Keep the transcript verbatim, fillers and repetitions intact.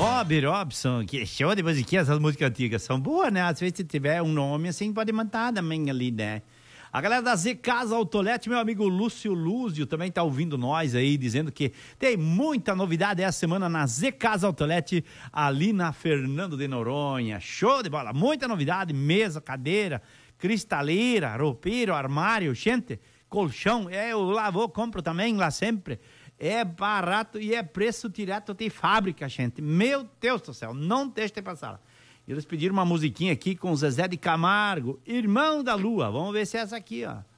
Bob Robson, que show de musiquinha, essas músicas antigas são boas, né? Às vezes se tiver um nome assim, pode mandar também ali, né? A galera da Z Casa Autolete, meu amigo Lúcio Lúzio, também tá ouvindo nós aí, dizendo que tem muita novidade essa semana na Z Casa Autolete, ali na Fernando de Noronha. Show de bola, muita novidade, mesa, cadeira, cristaleira, roupeiro, armário, gente, colchão, é, eu lá vou, compro também lá sempre. É barato e é preço direto de fábrica, gente. Meu Deus do céu, não deixe de passar. Eles pediram uma musiquinha aqui com o Zezé de Camargo, Irmão da Lua. Vamos ver se é essa aqui, ó.